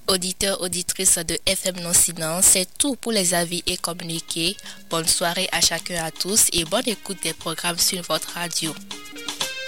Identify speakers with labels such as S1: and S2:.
S1: Auditeurs, auditrices de FM Non-Silence, c'est tout pour les avis et communiqués. Bonne soirée à chacun à tous et bonne écoute des programmes sur votre radio.